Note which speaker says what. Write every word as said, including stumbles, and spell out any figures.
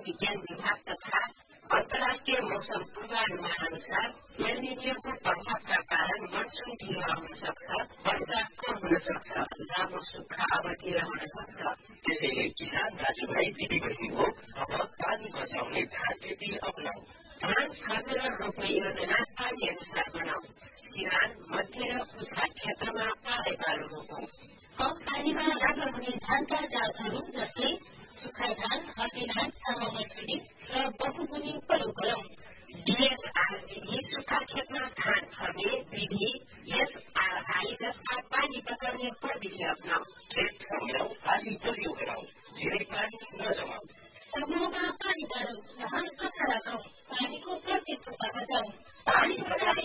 Speaker 1: विज्ञान विभाग तथा अन्तर्राष्ट्रिय मौसम पूर्वानुमान अनुसार एल निनो प्रभावका कारण मनसुन ढिलो आउन सक्छ, वर्षा कम हुन सक्छ, लामो सुक्खा अवधि रहन सक्छ।
Speaker 2: त्यसैले किसान दाजुभाइ दिदीबहिनीको अब पानी बचाउने धान खेती अपनाऊ।
Speaker 1: धान छर्नेर रोप्ने योजना पानी अनुसार बनाऊ। सिरान, मध्य र कुछा क्षेत्रमा पारै पालो रोपौं।
Speaker 3: कम पानीमा राम्रो हुने धानका जातहरू जस्तै सुक्खा धान, हर्दी धान, सानो मसुरी र बहुमुनी प्रयोग गरौं।
Speaker 1: डीएसआर विधि सुक्खा खेतमा धान छर्ने विधि, एसआरआई जस्ता पानी बचाउने प्रविधि अपनाऊ।
Speaker 2: खेत सम्झाऊ, आली बलियो गराऊ, धेरै पानी नजमाऊ।
Speaker 3: समूहमा पानी बाँडौं, रहन सफा राखौं, पानीको प्रति थोपा बचाऊ।
Speaker 1: पानी बचाई